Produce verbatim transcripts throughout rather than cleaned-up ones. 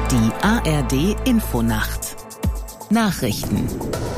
Die A R D-Infonacht. Nachrichten.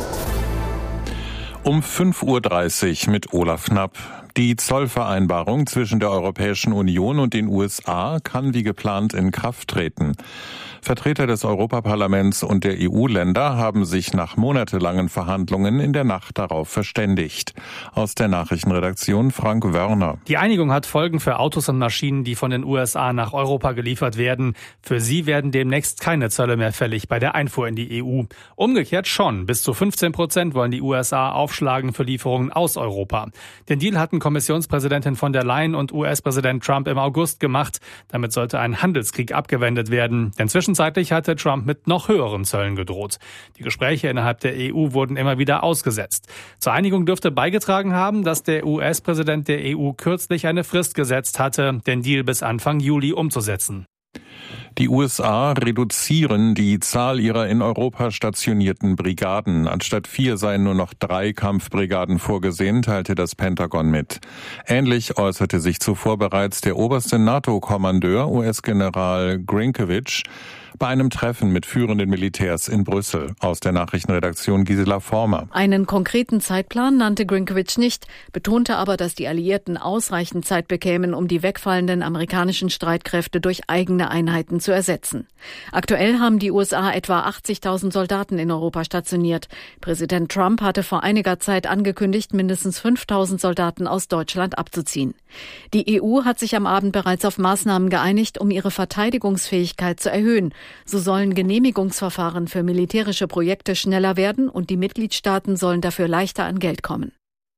Um fünf Uhr dreißig mit Olaf Knapp. Die Zollvereinbarung zwischen der Europäischen Union und den U S A kann wie geplant in Kraft treten. Vertreter des Europaparlaments und der E U-Länder haben sich nach monatelangen Verhandlungen in der Nacht darauf verständigt. Aus der Nachrichtenredaktion Frank Wörner. Die Einigung hat Folgen für Autos und Maschinen, die von den U S A nach Europa geliefert werden. Für sie werden demnächst keine Zölle mehr fällig bei der Einfuhr in die E U. Umgekehrt schon. Bis zu fünfzehn Prozent wollen die U S A aufschlagen für Lieferungen aus Europa. Den Deal hatten Kommissionspräsidentin von der Leyen und U S-Präsident Trump im August gemacht. Damit sollte ein Handelskrieg abgewendet werden. Denn zwischenzeitlich hatte Trump mit noch höheren Zöllen gedroht. Die Gespräche innerhalb der E U wurden immer wieder ausgesetzt. Zur Einigung dürfte beigetragen haben, dass der U S-Präsident der E U kürzlich eine Frist gesetzt hatte, den Deal bis Anfang Juli umzusetzen. Die U S A reduzieren die Zahl ihrer in Europa stationierten Brigaden. Anstatt vier seien nur noch drei Kampfbrigaden vorgesehen, teilte das Pentagon mit. Ähnlich äußerte sich zuvor bereits der oberste NATO-Kommandeur, U S-General Grinkovich, bei einem Treffen mit führenden Militärs in Brüssel. Aus der Nachrichtenredaktion Gisela Former. Einen konkreten Zeitplan nannte Grinkovich nicht, betonte aber, dass die Alliierten ausreichend Zeit bekämen, um die wegfallenden amerikanischen Streitkräfte durch eigene Einheiten zu ersetzen. Aktuell haben die U S A etwa achtzigtausend Soldaten in Europa stationiert. Präsident Trump hatte vor einiger Zeit angekündigt, mindestens fünftausend Soldaten aus Deutschland abzuziehen. Die E U hat sich am Abend bereits auf Maßnahmen geeinigt, um ihre Verteidigungsfähigkeit zu erhöhen. So sollen Genehmigungsverfahren für militärische Projekte schneller werden und die Mitgliedstaaten sollen dafür leichter an Geld kommen.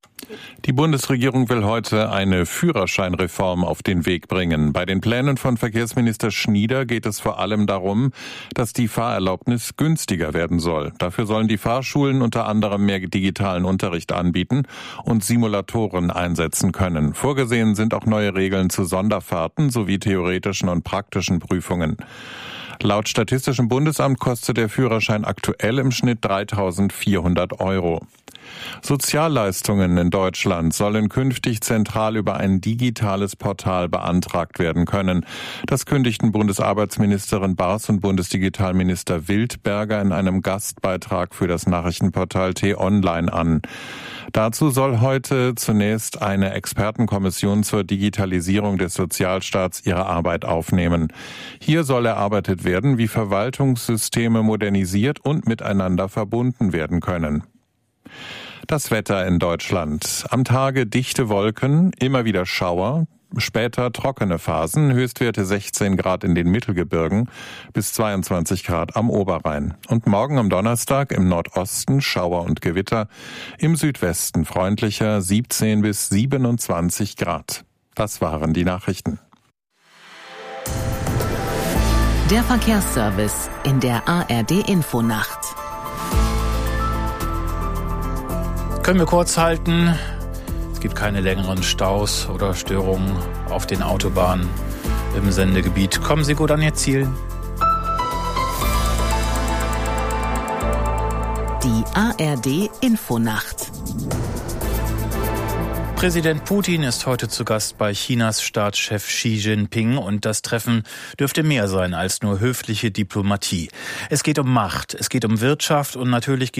Die Bundesregierung will heute eine Führerscheinreform auf den Weg bringen. Bei den Plänen von Verkehrsminister Schnieder geht es vor allem darum, dass die Fahrerlaubnis günstiger werden soll. Dafür sollen die Fahrschulen unter anderem mehr digitalen Unterricht anbieten und Simulatoren einsetzen können. Vorgesehen sind auch neue Regeln zu Sonderfahrten sowie theoretischen und praktischen Prüfungen. Laut Statistischem Bundesamt kostet der Führerschein aktuell im Schnitt dreitausendvierhundert Euro. Sozialleistungen in Deutschland sollen künftig zentral über ein digitales Portal beantragt werden können. Das kündigten Bundesarbeitsministerin Baas und Bundesdigitalminister Wildberger in einem Gastbeitrag für das Nachrichtenportal T-Online an. Dazu soll heute zunächst eine Expertenkommission zur Digitalisierung des Sozialstaats ihre Arbeit aufnehmen. Hier soll erarbeitet werden, wie Verwaltungssysteme modernisiert und miteinander verbunden werden können. Das Wetter in Deutschland. Am Tage dichte Wolken, immer wieder Schauer, später trockene Phasen, Höchstwerte sechzehn Grad in den Mittelgebirgen bis zweiundzwanzig Grad am Oberrhein. Und morgen am Donnerstag im Nordosten Schauer und Gewitter, im Südwesten freundlicher siebzehn bis siebenundzwanzig Grad. Das waren die Nachrichten. Der Verkehrsservice in der A R D-Infonacht. Können wir kurz halten. Es gibt keine längeren Staus oder Störungen auf den Autobahnen im Sendegebiet. Kommen Sie gut an Ihr Ziel. Die A R D-Infonacht. Präsident Putin ist heute zu Gast bei Chinas Staatschef Xi Jinping und das Treffen dürfte mehr sein als nur höfliche Diplomatie. Es geht um Macht, es geht um Wirtschaft und natürlich